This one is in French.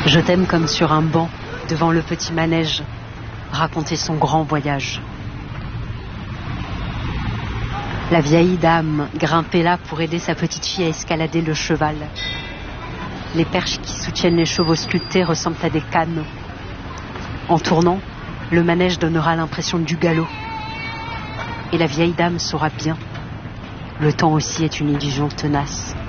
Je t'aime comme sur un banc, devant le petit manège, raconter son grand voyage. La vieille dame grimpait là pour aider sa petite fille à escalader le cheval. Les perches qui soutiennent les chevaux sculptés ressemblent à des cannes. En tournant, le manège donnera l'impression du galop. Et la vieille dame saura bien, le temps aussi est une illusion tenace.